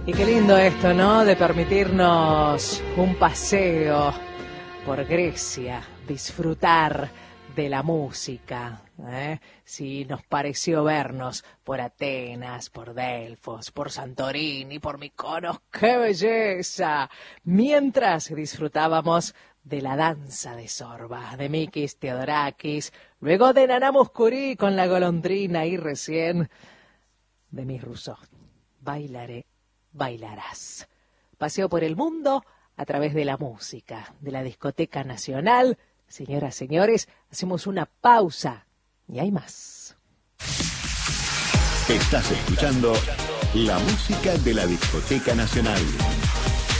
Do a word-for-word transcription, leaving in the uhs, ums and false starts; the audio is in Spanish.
Y qué lindo esto, ¿no? De permitirnos un paseo por Grecia, disfrutar de la música, ¿eh? Si nos pareció vernos por Atenas, por Delfos, por Santorini, por Mykonos, ¡qué belleza! Mientras disfrutábamos de la danza de Zorba, de Mikis Theodorakis, luego de Nana Mouskouri con la golondrina y recién de Miss Rousseau. Bailaré, bailarás. Paseo por el mundo a través de la música, de la Discoteca Nacional. Señoras, señores, hacemos una pausa y hay más. Estás escuchando la música de la Discoteca Nacional.